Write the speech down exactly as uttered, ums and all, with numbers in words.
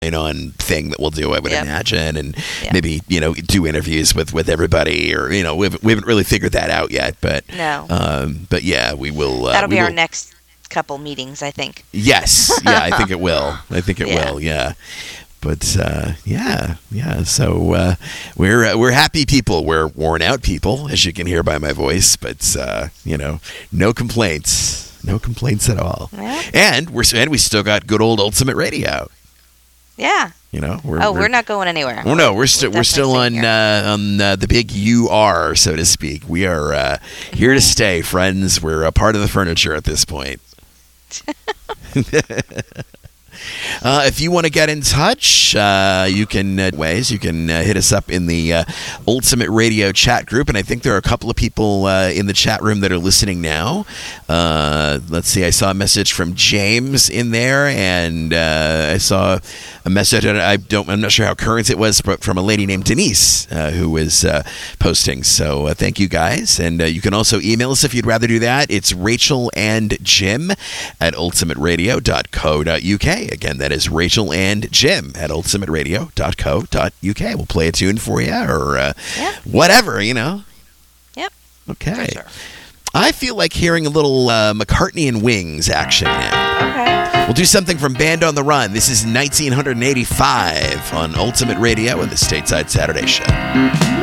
on thing that we'll do, I would Yep. imagine, and Yeah. maybe, you know, do interviews with, with everybody, or, you know, we haven't, we haven't really figured that out yet, but No. um, but yeah, we will. Uh, That'll we be our will- next couple meetings, I think. Yes, yeah, I think it will. I think it Yeah. will. Yeah, but uh, yeah, yeah. So uh, we're uh, we're happy people. We're worn out people, as you can hear by my voice. But uh, you know, no complaints. No complaints at all. Yeah. And we're and we still got good old Ultimate Radio. Yeah. You know, we're, Oh, we're, not going anywhere. Well, no, we're still we're still on definitely uh, on uh, the big U R, so to speak. We are uh, here to stay, friends. We're a part of the furniture at this point. Uh, if you want to get in touch, uh, you can uh, ways you can uh, hit us up in the uh, Ultimate Radio chat group, and I think there are a couple of people uh, in the chat room that are listening now. Uh, let's see, I saw a message from James in there, and uh, I saw a message. I don't, I'm not sure how current it was, but from a lady named Denise uh, who was uh, posting. So uh, thank you guys, and uh, you can also email us if you'd rather do that. It's Rachel and Jim at ultimate radio dot co dot uk. Again, that is Rachel and Jim at ultimate radio dot co dot uk. We'll play a tune for you, or uh, Yep. whatever, you know. Yep. Okay. For sure. I feel like hearing a little uh, McCartney and Wings action now. Okay. We'll do something from Band on the Run. This is nineteen eighty-five on Ultimate Radio and the Stateside Saturday Show.